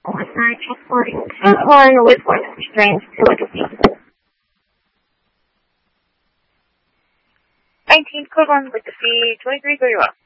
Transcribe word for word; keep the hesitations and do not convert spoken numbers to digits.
Overnight transporting tin horn with voice restraints to legacy. nineteen, code one, legacy, twenty-three thirty-one.